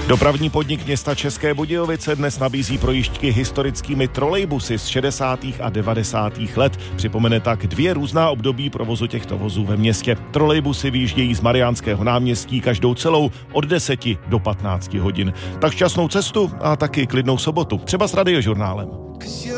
Dopravní podnik města České Budějovice dnes nabízí projížďky historickými trolejbusy z 60. a 90. let. Připomene tak 2 různá období provozu těchto vozů ve městě. Trolejbusy vyjíždějí z Mariánského náměstí každou celou od 10 do 15 hodin. Tak šťastnou cestu a taky klidnou sobotu. Třeba s Radiožurnálem.